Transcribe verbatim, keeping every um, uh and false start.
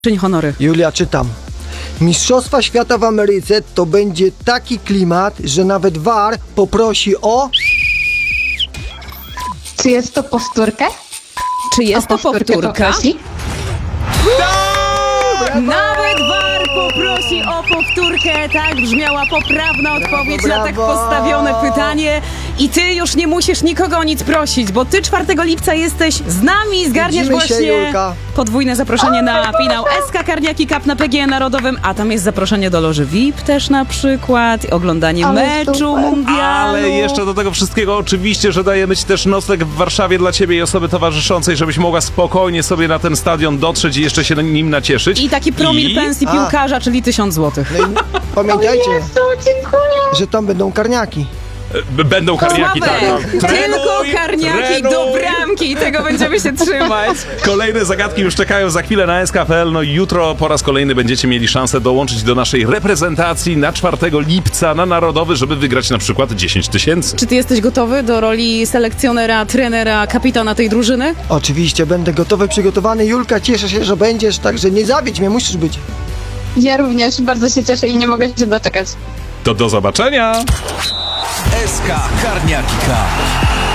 Czyń honory. Julia, czytam. Mistrzostwa świata w Ameryce to będzie taki klimat, że nawet V A R poprosi o... Czy jest to powtórkę? Czy jest to powtórka? Poprosi? Nawet V A R poprosi o powtórkę. Tak brzmiała poprawna odpowiedź na tak brawo. postawione pytanie. I ty już nie musisz nikogo o nic prosić, bo ty czwartego lipca jesteś z nami i zgarniasz Widzimy się, właśnie Julka. podwójne zaproszenie na finał S K Karniaki Cup na P G E Narodowym, a tam jest zaproszenie do loży V I P też na przykład, oglądanie Ale meczu super. mundialu. Ale jeszcze do tego wszystkiego oczywiście, że dajemy ci też nocleg w Warszawie dla ciebie i osoby towarzyszącej, żebyś mogła spokojnie sobie na ten stadion dotrzeć i jeszcze się nim nacieszyć. I taki promil I... pensji A. piłkarza, czyli tysiąc złotych. No i pamiętajcie, Jezu, dziękuję. że tam będą karniaki. B- Będą karniaki, tak. Sławek, tak. tylko karniaki do bramki i tego będziemy się trzymać. Kolejne zagadki już czekają za chwilę na S K kropka P L. No i jutro po raz kolejny będziecie mieli szansę dołączyć do naszej reprezentacji na czwartego lipca na Narodowy, żeby wygrać na przykład dziesięć tysięcy. Czy ty jesteś gotowy do roli selekcjonera, trenera, kapitana tej drużyny? Oczywiście, będę gotowy, przygotowany. Julka, cieszę się, że będziesz, także nie zawiedź mnie, musisz być. Ja również bardzo się cieszę i nie mogę się doczekać. To do zobaczenia! S K Karniaki Cup.